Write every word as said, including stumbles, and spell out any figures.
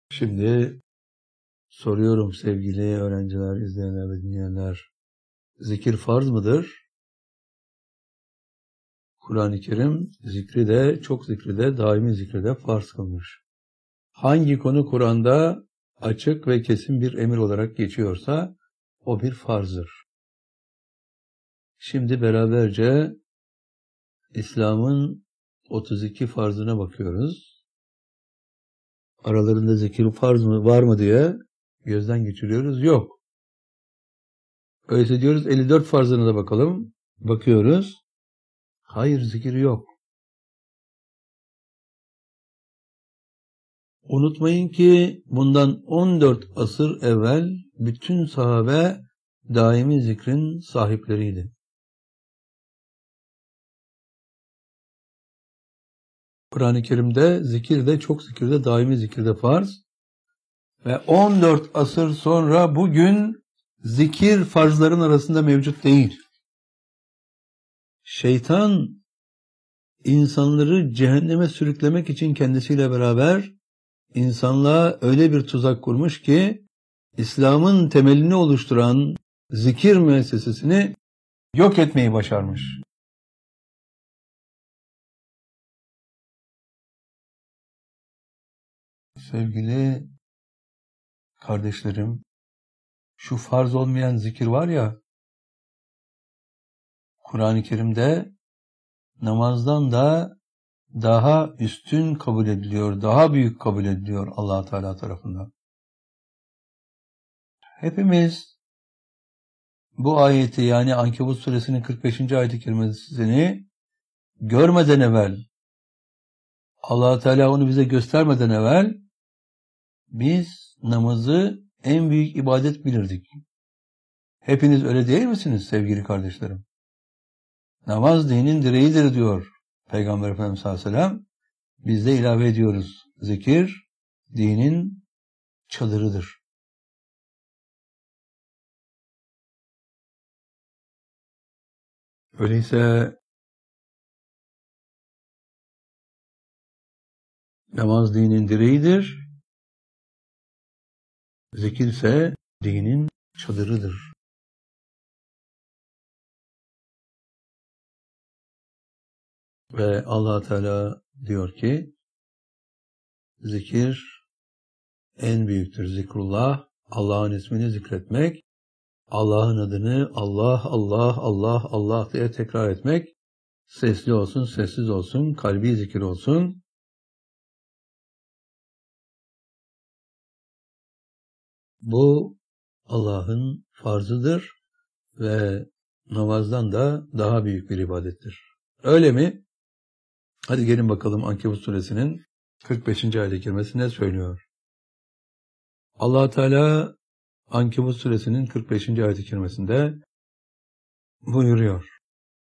Şimdi soruyorum sevgili öğrenciler, izleyenler ve dinleyenler. Zikir farz mıdır? Kur'an-ı Kerim zikri de, çok zikri de, daimi zikri de farz kılmış. Hangi konu Kur'an'da açık ve kesin bir emir olarak geçiyorsa o bir farzdır. Şimdi beraberce İslam'ın otuz iki farzına bakıyoruz. Aralarında zikir farz mı var mı diye gözden geçiriyoruz. Yok. Öyleyse diyoruz elli dört farzına da bakalım. Bakıyoruz. Hayır, zikir yok. Unutmayın ki bundan on dört asır evvel bütün sahabe daimi zikrin sahipleriydi. Kur'an-ı Kerim'de zikir de, çok zikir de, daimi zikir de farz. Ve on dört asır sonra bugün zikir farzların arasında mevcut değil. Şeytan insanları cehenneme sürüklemek için kendisiyle beraber insanlığa öyle bir tuzak kurmuş ki İslam'ın temelini oluşturan zikir müessesesini yok etmeyi başarmış. Sevgili kardeşlerim, şu farz olmayan zikir var ya, Kur'an-ı Kerim'de namazdan da daha üstün kabul ediliyor, daha büyük kabul ediliyor Allah Teala tarafından. Hepimiz bu ayeti, yani Ankebut suresinin kırk beşinci ayet-i kerimesini görmeden evvel, Allah Teala onu bize göstermeden evvel biz namazı en büyük ibadet bilirdik. Hepiniz öyle değil misiniz sevgili kardeşlerim? Namaz dinin direğidir diyor Peygamber Efendimiz sallallahu aleyhi ve sellem. Biz de ilave ediyoruz. Zikir dinin çadırıdır. Öyleyse namaz dinin direğidir. Zikir ise dinin çadırıdır. Ve Allah Teala diyor ki zikir en büyüktür. Zikrullah, Allah'ın ismini zikretmek, Allah'ın adını Allah, Allah, Allah, Allah diye tekrar etmek, sesli olsun, sessiz olsun, kalbi zikir olsun. Bu Allah'ın farzıdır ve namazdan da daha büyük bir ibadettir. Öyle mi? Hadi gelin bakalım Ankebut suresinin kırk beşinci ayet-i kerimesi ne söylüyor? Allah Teala Ankebut suresinin kırk beşinci ayet-i kerimesinde buyuruyor.